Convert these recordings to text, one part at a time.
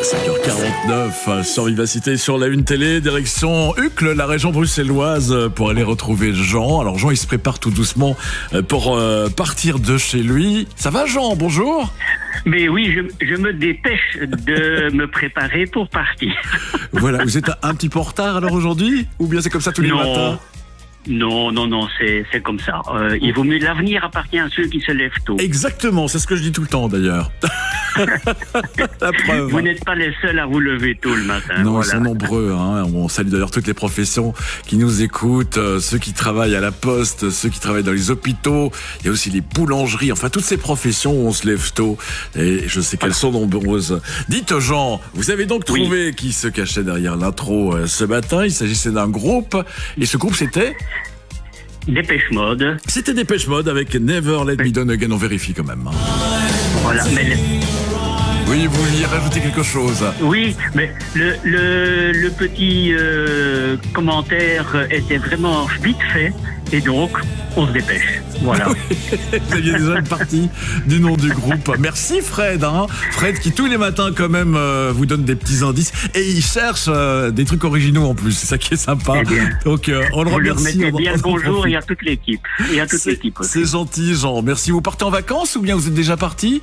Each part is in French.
5h49 sur Vivacité, sur la Une Télé, direction Uccle, la région bruxelloise, pour aller retrouver Jean. Alors Jean, il se prépare tout doucement pour partir de chez lui. Ça va Jean? Bonjour. Mais oui, je me dépêche de me préparer pour partir. Voilà, vous êtes un petit peu en retard alors aujourd'hui? Ou bien c'est comme ça tous les matins? Non, c'est comme ça. Il vaut mieux, l'avenir appartient à ceux qui se lèvent tôt. Exactement, c'est ce que je dis tout le temps d'ailleurs. La preuve. Vous n'êtes pas les seuls à vous lever tôt le matin. Non, voilà. ils sont nombreux. On salue d'ailleurs toutes les professions qui nous écoutent, ceux qui travaillent à la poste, ceux qui travaillent dans les hôpitaux. Il y a aussi les boulangeries, enfin toutes ces professions où on se lève tôt. Et je sais qu'elles sont nombreuses. Dites Jean, vous avez donc trouvé qui se cachait derrière l'intro ce matin. Il s'agissait d'un groupe. Et ce groupe c'était Dépêche Mode. C'était Dépêche Mode avec Never Let Me Down Again. On vérifie quand même. Voilà, mais oui, vous vouliez rajouter quelque chose? oui, mais le petit commentaire était vraiment vite fait, et donc on se dépêche. Voilà. Vous aviez déjà une partie du nom du groupe. Merci Fred. Fred qui tous les matins quand même vous donne des petits indices et il cherche des trucs originaux en plus. C'est ça qui est sympa. Donc on le remercie. Vous bien le bonjour et à toute l'équipe. Et à toute l'équipe aussi. C'est gentil Jean. Merci. Vous partez en vacances ou bien vous êtes déjà parti?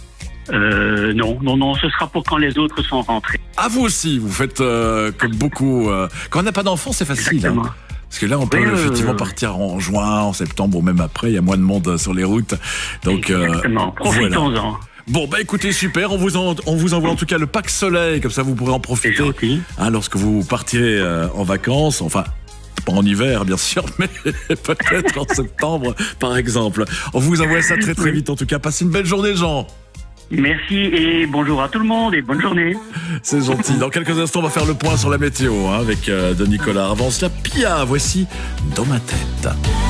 Non, ce sera pour quand les autres sont rentrés. Ah, vous aussi, vous faites comme beaucoup. Quand on n'a pas d'enfants, c'est facile. Exactement. Parce que là, on peut effectivement partir en juin, en septembre ou même après. Il y a moins de monde sur les routes. Donc, exactement. Profitons-en. Voilà. Bon, bah écoutez, super. On vous envoie en tout cas le pack soleil. Comme ça, vous pourrez en profiter lorsque vous partirez en vacances. Enfin, pas en hiver, bien sûr, mais peut-être en septembre, par exemple. On vous envoie ça très très vite. En tout cas, passez une belle journée, Jean. Merci et bonjour à tout le monde et bonne journée. C'est gentil. Dans quelques instants, on va faire le point sur la météo avec de Nicolas. Avant cela, Pia, voici Dans ma tête.